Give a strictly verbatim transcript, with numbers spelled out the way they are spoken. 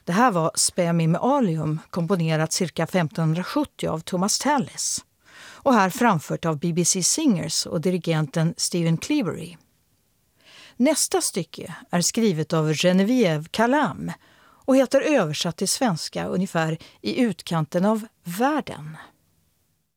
Det här var Spare me med Alium, komponerat cirka femtonhundrasjuttio av Thomas Tallis. Och här framfört av B B C Singers och dirigenten Stephen Cleavery. Nästa stycke är skrivet av Geneviève Calam och heter översatt till svenska ungefär I utkanten av världen.